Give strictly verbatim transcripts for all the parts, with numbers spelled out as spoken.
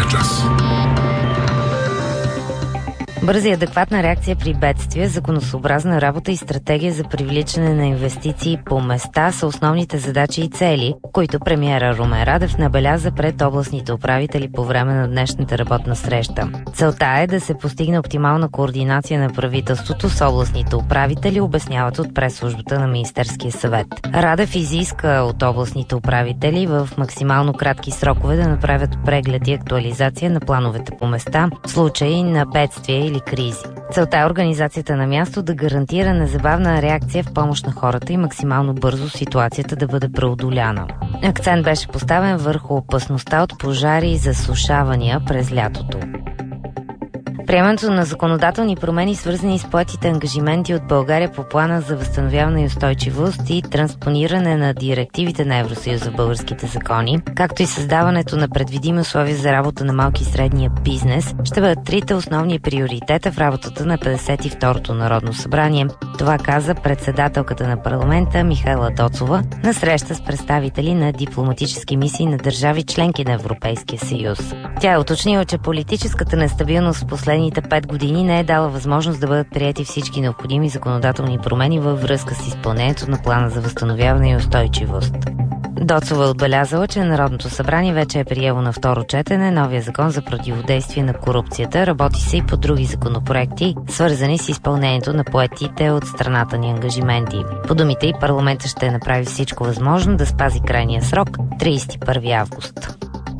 Третия час. Бърза и адекватна реакция при бедствия, законосъобразна работа и стратегия за привличане на инвестиции по места са основните задачи и цели, които премиера Румен Радев набеляза пред областните управители по време на днешната работна среща. Целта е да се постигне оптимална координация на правителството с областните управители, обясняват от пресслужбата на Министерския съвет. Радев изиска от областните управители в максимално кратки срокове да направят преглед и актуализация на плановете по места в случаи на бедствия или кризи. Целта е организацията на място да гарантира незабавна реакция в помощ на хората и максимално бързо ситуацията да бъде преодоляна. Акцент беше поставен върху опасността от пожари и засушавания през лятото. Приемането на законодателни промени, свързани с поетите ангажименти от България по плана за възстановяване и устойчивост и транспониране на директивите на Евросъюза в българските закони, както и създаването на предвидими условия за работа на малки и средния бизнес, ще бъдат трите основни приоритета в работата на петдесет и второто Народно събрание. Това каза председателката на парламента Михаела Доцова на среща с представители на дипломатически мисии на държави членки на Европейския съюз. Тя е уточнила, че политическата нестабилност в последните пет години не е дала възможност да бъдат приети всички необходими законодателни промени във връзка с изпълнението на плана за възстановяване и устойчивост. Доцова е отбелязала, че Народното събрание вече е приело на второ четене новия закон за противодействие на корупцията. Работи се и по други законопроекти, свързани с изпълнението на поетите от страната ни ангажименти. По думите и парламентът ще направи всичко възможно да спази крайния срок тридесет и първи август.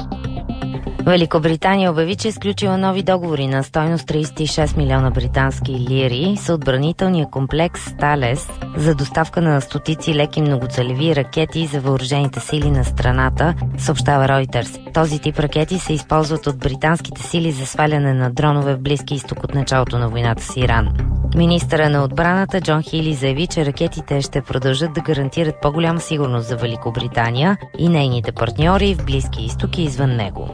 Великобритания обяви, че е сключила нови договори на стойност тридесет и шест милиона британски лири с отбранителния комплекс Талес за доставка на стотици леки многоцелеви ракети за въоръжените сили на страната, съобщава Reuters. Този тип ракети се използват от британските сили за сваляне на дронове в Близки изток от началото на войната с Иран. Министъра на отбраната Джон Хили заяви, че ракетите ще продължат да гарантират по-голяма сигурност за Великобритания и нейните партньори в Близки изток и извън него.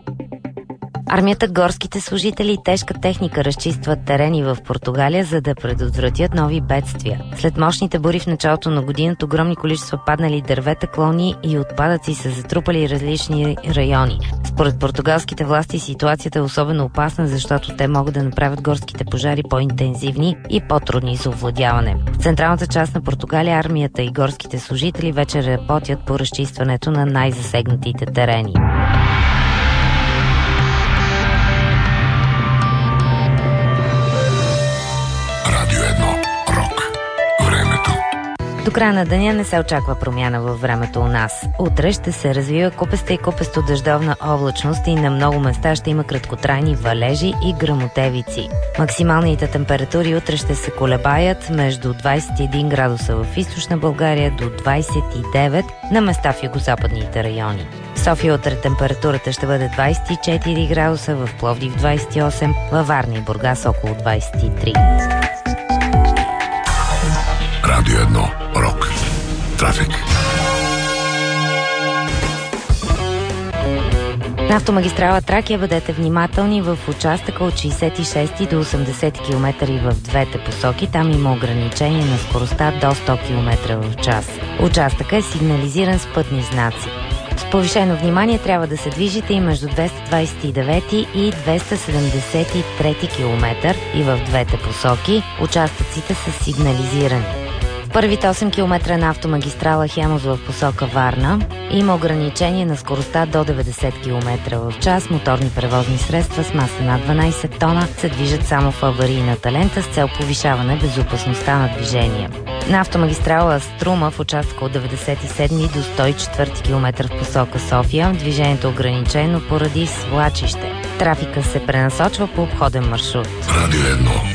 Армията, горските служители и тежка техника разчистват терени в Португалия, за да предотвратят нови бедствия. След мощните бури в началото на годината, огромни количества паднали дървета, клони и отпадъци са затрупали различни райони. Според португалските власти ситуацията е особено опасна, защото те могат да направят горските пожари по-интензивни и по-трудни за овладяване. В централната част на Португалия армията и горските служители вече работят по разчистването на най-засегнатите терени. До края на деня не се очаква промяна във времето у нас. Утре ще се развива купеста и купесто дъждовна облачност и на много места ще има краткотрайни валежи и гръмотевици. Максималните температури утре ще се колебаят между двадесет и един градуса в източна България до двадесет и девет на места в югозападните райони. В София утре температурата ще бъде двадесет и четири градуса, в Пловдив двадесет и осем, във Варна и Бургас около двадесет и три. Радио едно. Рок. Трафик. На автомагистрала Тракия бъдете внимателни в участъка от шейсет и шести до осемдесети километра в двете посоки. Там има ограничение на скоростта до сто километра в час. Участъкът е сигнализиран с пътни знаци. С повишено внимание трябва да се движите и между двеста двадесет и девети и двеста седемдесет и трети километър и в двете посоки. Участъците са сигнализирани. Първите осем километра на автомагистрала Хемус в посока Варна има ограничение на скоростта до деветдесет километра в час. Моторни превозни средства с маса над дванадесет тона се движат само в аварийната лента с цел повишаване безопасността на движение. На автомагистрала Струма в участъка от деветдесет и седми до сто и четвърти километър в посока София движението е ограничено поради свлачище. Трафика се пренасочва по обходен маршрут. Радио едно.